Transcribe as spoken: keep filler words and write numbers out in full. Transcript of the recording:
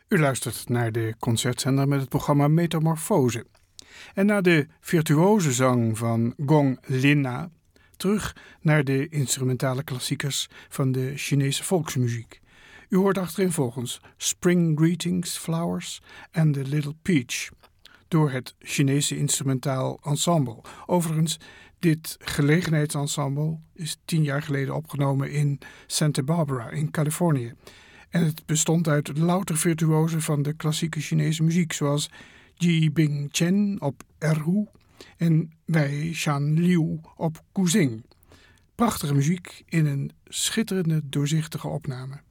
U luistert naar de concertzender met het programma Metamorfose. En na de virtuoze zang van Gong Lin Na, terug naar de instrumentale klassiekers van de Chinese volksmuziek. U hoort achtereenvolgens Spring Greetings Flowers en The Little Peach, door het Chinese instrumentaal ensemble. Overigens, dit gelegenheidsensemble is tien jaar geleden opgenomen in Santa Barbara in Californië. En het bestond uit louter virtuozen van de klassieke Chinese muziek, zoals Ji Bing Chen op erhu en Wei Shan Liu op guzheng. Prachtige muziek in een schitterende, doorzichtige opname.